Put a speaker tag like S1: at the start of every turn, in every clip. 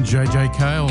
S1: J.J. Cale.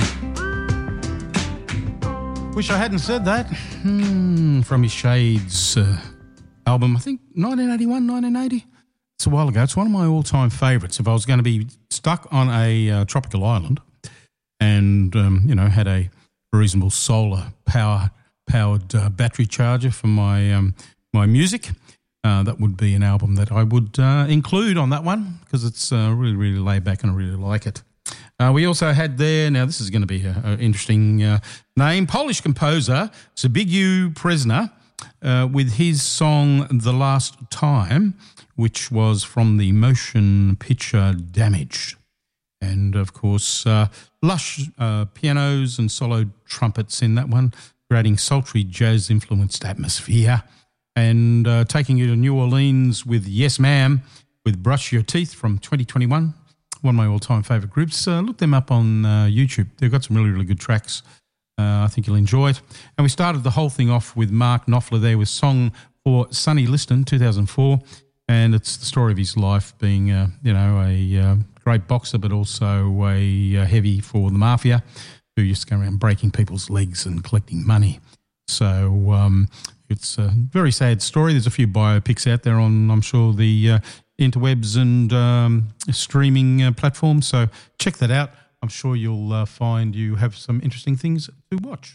S1: Wish I hadn't said that. From his Shades album, I think 1981, 1980. It's a while ago. It's one of my all-time favourites. If I was going to be stuck on a tropical island and, had a reasonable solar powered battery charger for my my music, that would be an album that I would include on that one because it's really, really laid back and I really like it. We also had there, now this is going to be an interesting name, Polish composer Zbigniew Przesna with his song The Last Time, which was from the motion picture Damaged. And, of course, lush pianos and solo trumpets in that one, creating sultry jazz-influenced atmosphere. And taking you to New Orleans with Yes Ma'am with Brush Your Teeth from 2021. One of my all-time favourite groups. Look them up on YouTube. They've got some really, really good tracks. I think you'll enjoy it. And we started the whole thing off with Mark Knopfler there with Song for Sonny Liston, 2004. And it's the story of his life being, a great boxer, but also a heavy for the mafia who used to go around breaking people's legs and collecting money. So it's a very sad story. There's a few biopics out there on, I'm sure, the interwebs and streaming platforms. So check that out. I'm sure you'll find you have some interesting things to watch.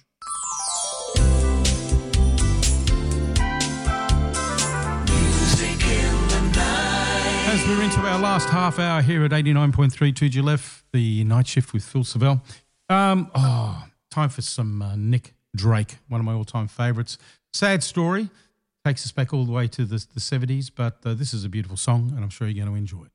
S1: As we're into our last half hour here at 89.3 2G Left, the night shift with Phil Savell. Time for some Nick Drake, one of my all-time favourites. Sad story. Takes us back all the way to the 70s, but this is a beautiful song and I'm sure you're going to enjoy it.